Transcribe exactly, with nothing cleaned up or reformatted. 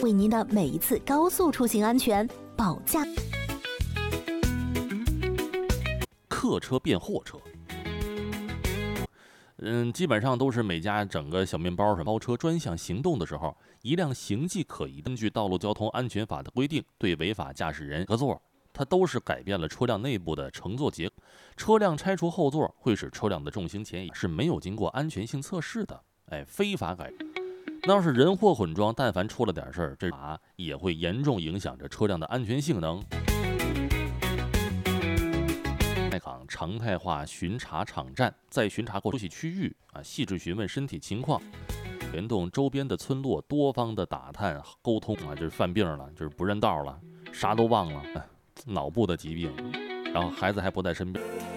为您的每一次高速出行安全保驾。 客车变货车。嗯，基本上都是每家整个小面包什么包车专项行动的时候，一辆形迹可疑，根据道路交通安全法的规定，对违法驾驶人合座，它都是改变了车辆内部的乘坐结构。车辆拆除后座会使车辆的重心前移，是没有经过安全性测试的。哎，非法改。那要是人货混装，但凡出了点事儿，这法也会严重影响着车辆的安全性能。在岗常态化巡查场站，在巡查过休息区域啊，细致询问身体情况，联动周边的村落，多方的打探沟通啊，就是犯病了，就是不认道了，啥都忘了，脑部的疾病，然后孩子还不在身边。